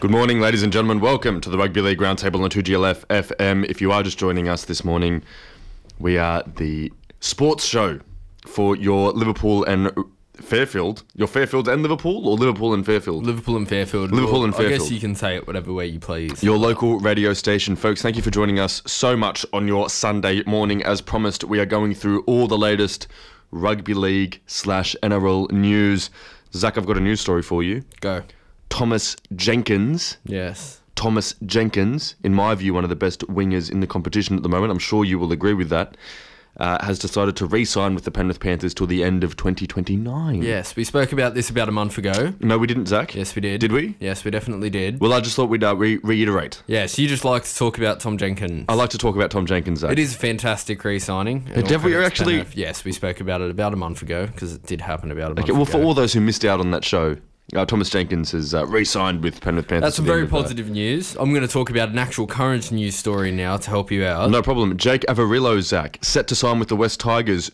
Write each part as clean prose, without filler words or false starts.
Good morning, ladies and gentlemen. Welcome to the Rugby League Roundtable on 2GLF FM. If you are just joining us this morning, we are the sports show for your Liverpool and Fairfield. Your Fairfield and Liverpool, or Liverpool and Fairfield? Liverpool and Fairfield. Liverpool and Fairfield. I guess you can say it whatever way you please. Your local radio station. Folks, thank you for joining us so much on your Sunday morning. As promised, we are going through all the latest Rugby League / NRL news. Zach, I've got a news story for you. Go. Thomas Jenkins. Yes. Thomas Jenkins, in my view, one of the best wingers in the competition at the moment. I'm sure you will agree with that. Has decided to re-sign with the Penrith Panthers till the end of 2029. Yes, we spoke about this about a month ago. No, we didn't, Zach. Yes, we did. Did we? Yes, we definitely did. Well, I just thought we'd reiterate. Yes, you just like to talk about Tom Jenkins. I like to talk about Tom Jenkins, Zach. It is a fantastic re-signing. Have we actually? Yes, we spoke about it about a month ago because it did happen about a month Well, ago. for all those who missed out on that show, Thomas Jenkins has re-signed with Penrith Panthers. That's some very positive news. I'm going to talk about an actual current news story now to help you out. No problem. Jake Averillo, Zach, set to sign with the West Tigers,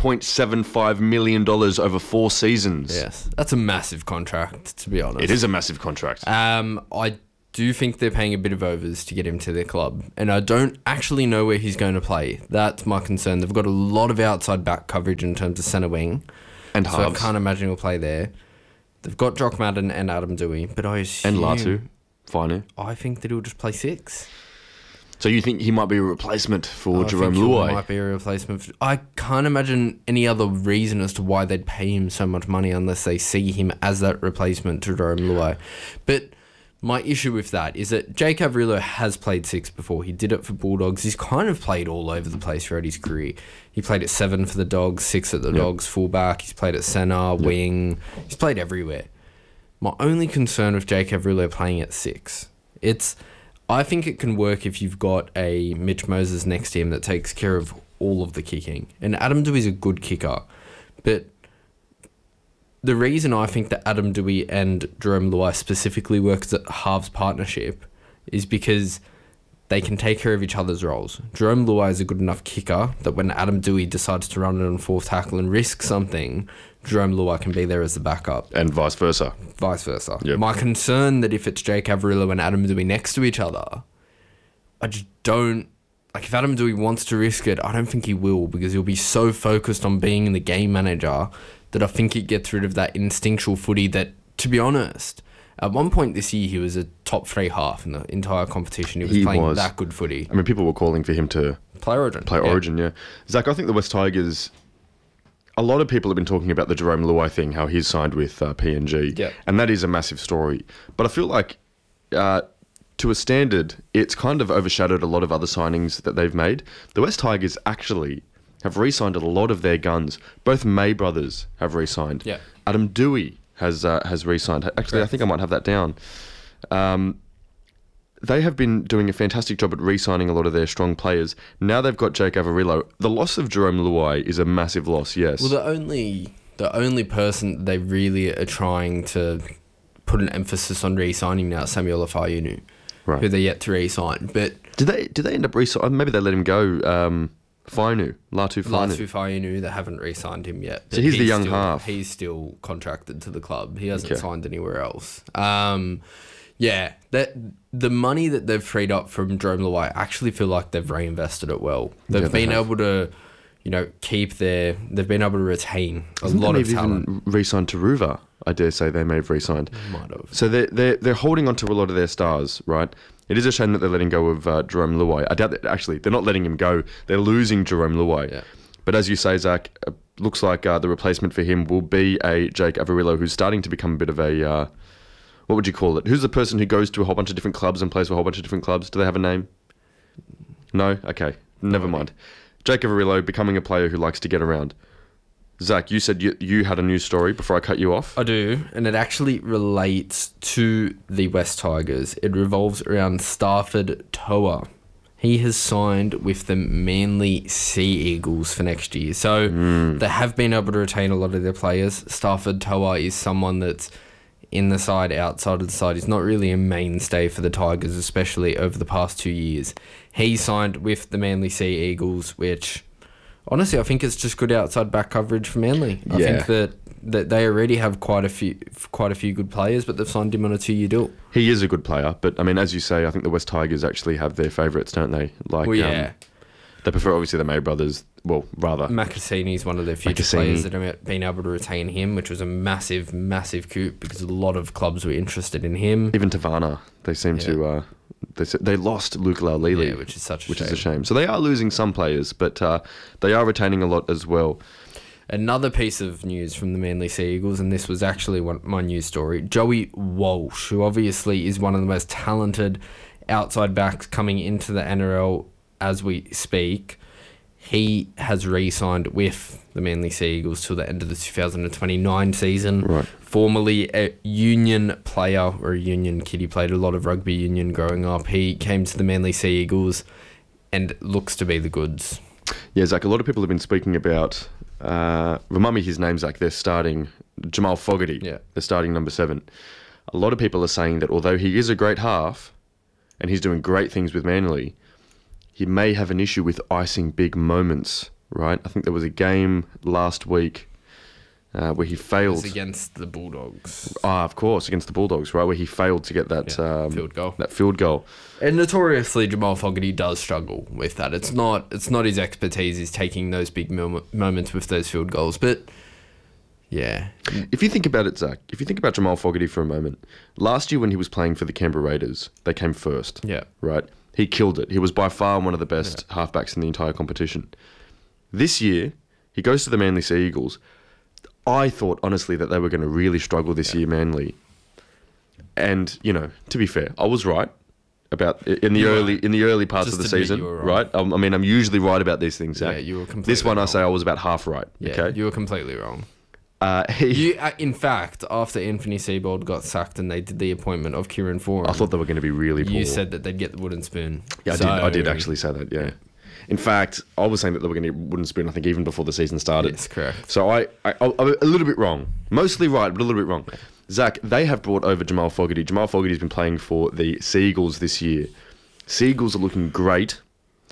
$2.75 million over 4 seasons. Yes, that's a massive contract, to be honest. It is a massive contract. I do think they're paying a bit of overs to get him to their club, and I don't actually know where he's going to play. That's my concern. They've got a lot of outside back coverage in terms of centre wing, and so halves. I can't imagine he'll play there. They've got Jock Madden and Adam Dewey, but I assume... And Latu, Finu. I think that he'll just play 6. So you think he might be a replacement for Jerome He Luai? might be a replacement. I can't imagine any other reason as to why they'd pay him so much money unless they see him as that replacement to Jerome Luai. But my issue with that is that Jake Averillo has played 6 before. He did it for Bulldogs. He's kind of played all over the place throughout his career. He played at 7 for the Dogs, 6 at the Dogs, fullback. He's played at centre, wing. He's played everywhere. My only concern with Jake Averillo playing at 6, I think it can work if you've got a Mitch Moses next to him that takes care of all of the kicking. And Adam Dewey's a good kicker, but the reason I think that Adam Dewey and Jerome Luai specifically work as a halves partnership is because they can take care of each other's roles. Jerome Luai is a good enough kicker that when Adam Dewey decides to run it on 4th tackle and risk something, Jerome Luai can be there as the backup. And vice versa. Vice versa. Yep. My concern that if it's Jake Averillo and Adam Dewey next to each other, I just don't... Like, if Adam Dewey wants to risk it, I don't think he will, because he'll be so focused on being in the game manager that I think it gets rid of that instinctual footy that, to be honest, at one point this year he was a top 3 half in the entire competition. He was playing that good footy. I mean, people were calling for him to play Origin. Origin, yeah. Zach, I think the West Tigers... A lot of people have been talking about the Jerome Luai thing, how he's signed with PNG. Yeah. And that is a massive story. But I feel like, to a standard, it's kind of overshadowed a lot of other signings that they've made. The West Tigers actually have re-signed a lot of their guns. Both May brothers have re-signed. Yeah. Adam Dewey has re-signed. Actually, Correct. I think I might have that down. They have been doing a fantastic job at re-signing a lot of their strong players. Now they've got Jake Averillo. The loss of Jerome Luai is a massive loss, yes. Well, the only person they really are trying to put an emphasis on re-signing now is Samuel Afayunu, right. who they're yet to re-sign. But Did they end up re-signing? Maybe they let him go. Latu Fayunu, they haven't re-signed him yet. So he's the young half. He's still contracted to the club. He hasn't Okay. signed anywhere else. Yeah, the money that they've freed up from Jerome Luai, I actually feel like they've reinvested it well. They've been able to, they've been able to retain a lot of talent. Even re-signed Taruva, I dare say they may have re-signed. Might have. So they're holding on to a lot of their stars, right? It is a shame that they're letting go of Jerome Luai. I doubt that, actually, they're not letting him go. They're losing Jerome Luai. Yeah. But as you say, Zach, looks like the replacement for him will be a Jake Averillo, who's starting to become a bit of a... what would you call it? Who's the person who goes to a whole bunch of different clubs and plays for a whole bunch of different clubs? Do they have a name? No? Okay. Never mind. Jake Averillo becoming a player who likes to get around. Zach, you said you had a news story before I cut you off. I do, and it actually relates to the West Tigers. It revolves around Stafford Toa. He has signed with the Manly Sea Eagles for next year. So they have been able to retain a lot of their players. Stafford Toa is someone that's in the side, outside of the side. He's not really a mainstay for the Tigers, especially over the past 2 years. He signed with the Manly Sea Eagles, which Honestly, I think it's just good outside back coverage for Manly. I Yeah. think that they already have quite a few good players, but they've signed him on a 2-year deal. He is a good player, but I mean, as you say, I think the West Tigers actually have their favourites, don't they? Like, Well, yeah. they prefer obviously the May brothers. Well, rather, Macassini's one of their future Macassini. players that have been able to retain him, which was a massive, massive coup because a lot of clubs were interested in him. even Tavana. They seem to. They lost Luke Laulili, Yeah, which is such a which shame. is a shame. So they are losing some players, but they are retaining a lot as well. Another piece of news from the Manly Sea Eagles, and this was actually my news story. Joey Walsh, who obviously is one of the most talented outside backs coming into the NRL as we speak, he has re-signed with the Manly Sea Eagles till the end of the 2029 season. Right. Formerly a Union player or a Union kid, he played a lot of rugby union growing up. He came to the Manly Sea Eagles and looks to be the goods. Yeah, Zach, a lot of people have been speaking about, remind me his name, Zach, they're starting Jamal Fogarty. Yeah. They're starting number 7. A lot of people are saying that although he is a great half and he's doing great things with Manly, he may have an issue with icing big moments, right? I think there was a game last week where he It failed. was against the Bulldogs. Of course, against the Bulldogs, right? Where he failed to get that field goal. That field goal. And notoriously, Jamal Fogarty does struggle with that. It's not his expertise. He's taking those big moments with those field goals. But yeah, If you think about it, Zach, if you think about Jamal Fogarty for a moment, last year when he was playing for the Canberra Raiders, they came first. yeah, Right? He killed it. He was by far one of the best halfbacks in the entire competition. This year, he goes to the Manly Sea Eagles. I thought, honestly, that they were going to really struggle this year, Manly. And, you know, to be fair, I was right about in the early parts Just of the admit season, you were right? I mean, I'm usually right about these things, Zach. Yeah, you were completely This one, I wrong. say I was about half right. yeah. Okay. You were completely wrong. He, You, in fact, after Anthony Seibold got sacked and they did the appointment of Kieran Foran, I thought they were going to be really poor. you said that they'd get the wooden spoon. Yeah, I did actually say that, yeah. In fact, I was saying that they were going to get wooden spoon, I think, even before the season started. Yes, correct. So I'm a little bit wrong. Mostly right, but a little bit wrong. Zach, they have brought over Jamal Fogarty. Jamal Fogarty's been playing for the Sea Eagles this year. Sea Eagles are looking great.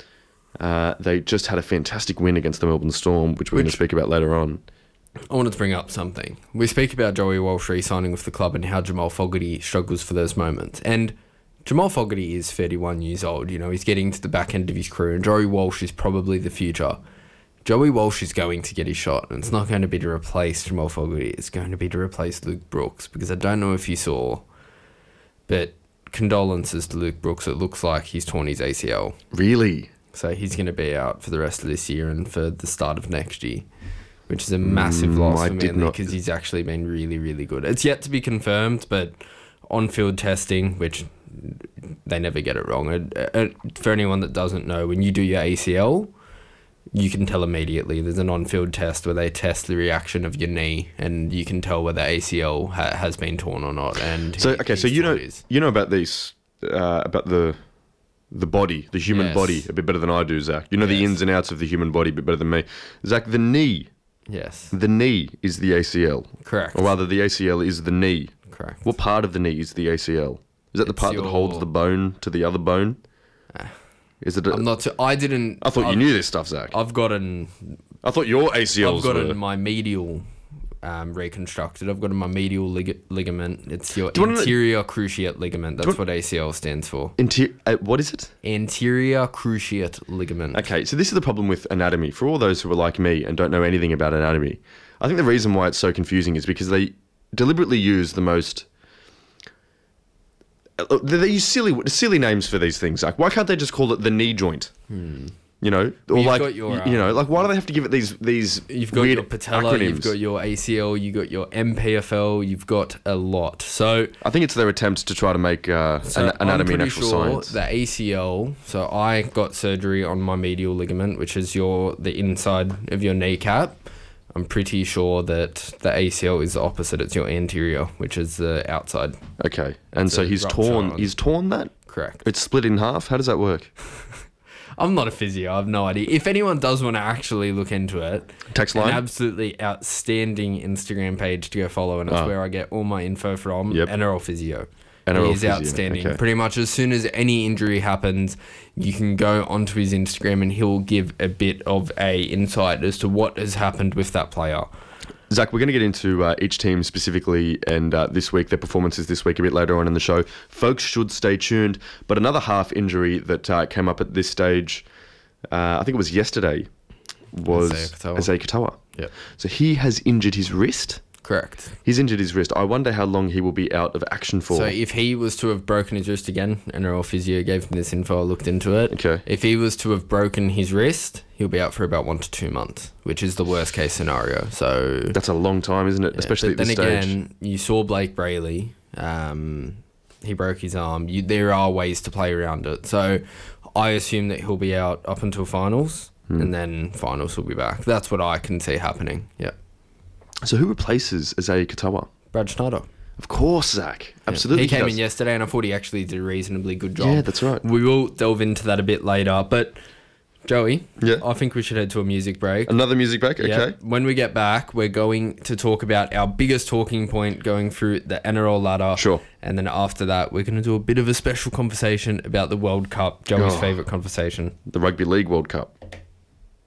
They just had a fantastic win against the Melbourne Storm, which we're going to speak about later on. I wanted to bring up something. We speak about Joey Walsh re-signing with the club and how Jamal Fogarty struggles for those moments. And Jamal Fogarty is 31 years old. You know, he's getting to the back end of his career, and Joey Walsh is probably the future. Joey Walsh is going to get his shot, and it's not going to be to replace Jamal Fogarty. It's going to be to replace Luke Brooks, because I don't know if you saw, but condolences to Luke Brooks. It looks like he's torn his ACL. Really? So he's going to be out for the rest of this year and for the start of next year, which is a massive loss I for did Manly not- because he's actually been really, really good. It's yet to be confirmed, but on-field testing, which they never get it wrong. For anyone that doesn't know, when you do your ACL, you can tell immediately. There's an on-field test where they test the reaction of your knee, and you can tell whether ACL has been torn or not. And So, okay, so he's torn his. you know about these, about the body, the human Yes. body, a bit better than I do, Zach. You know the Yes. ins and outs of the human body a bit better than me. Zach, the knee Yes, is the ACL. correct. Or rather, the ACL is the knee. Correct. What part of the knee is the ACL? Is that the It's part that holds your- the bone to the other bone? Is it? I'm not. I didn't. I thought you I've- knew this stuff, Zach. I've gotten I thought your ACLs I've gotten were. my medial reconstructed. I've gotten my medial ligament. It's your you wanna know- anterior cruciate ligament. That's want- what ACL stands for. What is it? Anterior cruciate ligament. Okay, so this is the problem with anatomy. For all those who are like me and don't know anything about anatomy, I think the reason why it's so confusing is because they deliberately use the most. They use silly names for these things. Like, why can't they just call it the knee joint? You know, or You've like got your, you know, like why do they have to give it these You've got weird your patella, acronyms? you've got your ACL, you've got your MPFL, you've got a lot. So, I think it's their attempt to try to make so anatomy I'm and pretty actual sure science. the ACL. So I got surgery on my medial ligament, which is the inside of your kneecap. I'm pretty sure that the ACL is the opposite. It's your anterior, which is the outside. Okay, and so a he's rupture torn. on- He's torn that. Correct. It's split in half. How does that work? I'm not a physio. I have no idea. If anyone does want to actually look into it, Text an line. absolutely outstanding Instagram page to go follow, and it's Ah. where I get all my info from. Yep. NRL Physio. NRL He is physio, outstanding. okay. Pretty much as soon as any injury happens, you can go onto his Instagram and he'll give a bit of a insight as to what has happened with that player. Zach, we're going to get into each team specifically and this week, their performances this week a bit later on in the show. Folks should stay tuned. But another half injury that came up at this stage, I think it was yesterday, was Isaiah Katoa. Yep. So he has injured his wrist. Correct. He's injured his wrist. I wonder how long he will be out of action for. So if he was to have broken his wrist again, NRL physio gave me this info, I looked into it. Okay. If he was to have broken his wrist, he'll be out for about 1 to 2 months, which is the worst case scenario. So That's a long time, isn't it? yeah, Especially but at this then stage. again, you saw Blake Brayley. He broke his arm. There are ways to play around it. So I assume that he'll be out up until finals, and then finals will be back. That's what I can see happening. Yeah. So who replaces Isaiah Katoa? Brad Schneider. Of course, Zach. Absolutely. He came does. in yesterday, and I thought he actually did a reasonably good job. Yeah, that's right. We will delve into that a bit later. But, Joey, Yeah. I think we should head to a music break. Another music break? Okay. Yeah. When we get back, we're going to talk about our biggest talking point going through the NRL ladder. Sure. And then after that, we're going to do a bit of a special conversation about the World Cup, Joey's Oh. favourite conversation. The Rugby League World Cup.